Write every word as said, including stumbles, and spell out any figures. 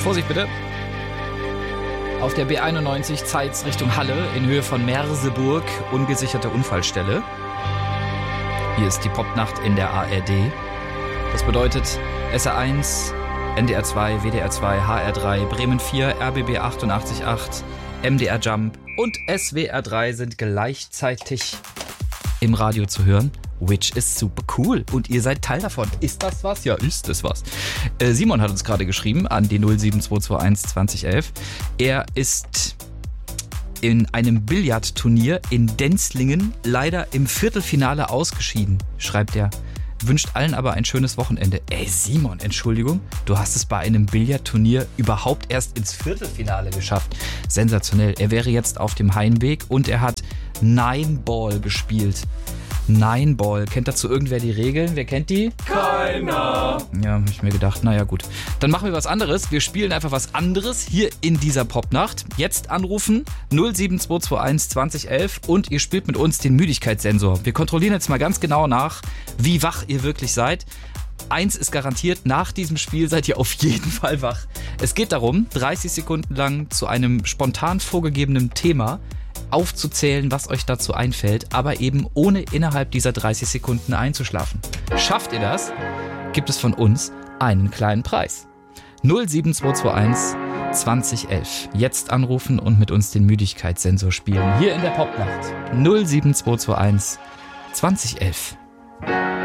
Vorsicht bitte. Auf der B einundneunzig Zeitz Richtung Halle in Höhe von Merseburg, ungesicherte Unfallstelle. Hier ist die Popnacht in der A R D. Das bedeutet S R eins, N D R zwei, W D R zwei, H R drei, Bremen vier, R B B achtundachtzig Komma acht, M D R Jump und S W R drei sind gleichzeitig im Radio zu hören. Which is super cool. Und ihr seid Teil davon. Ist das was? Ja, ist das was. Äh, Simon hat uns gerade geschrieben an die null sieben zwei zwei eins zwanzig elf. Er ist in einem Billardturnier in Denzlingen leider im Viertelfinale ausgeschieden, schreibt er. Wünscht allen aber ein schönes Wochenende. Ey Simon, Entschuldigung, du hast es bei einem Billardturnier überhaupt erst ins Viertelfinale geschafft. Sensationell. Er wäre jetzt auf dem Heimweg und er hat Nine Ball gespielt. Nine Ball. Kennt dazu irgendwer die Regeln? Wer kennt die? Keiner. Ja, hab ich mir gedacht, naja gut. Dann machen wir was anderes. Wir spielen einfach was anderes hier in dieser Popnacht. Jetzt anrufen null sieben zwei zwei eins zwanzig elf und ihr spielt mit uns den Müdigkeitssensor. Wir kontrollieren jetzt mal ganz genau nach, wie wach ihr wirklich seid. Eins ist garantiert, nach diesem Spiel seid ihr auf jeden Fall wach. Es geht darum, dreißig Sekunden lang zu einem spontan vorgegebenen Thema aufzuzählen, was euch dazu einfällt, aber eben ohne innerhalb dieser dreißig Sekunden einzuschlafen. Schafft ihr das, gibt es von uns einen kleinen Preis. null sieben zwei zwei eins zwanzig elf. Jetzt anrufen und mit uns den Müdigkeitssensor spielen. Hier in der Popnacht. null sieben zwei zwei eins zwanzig elf.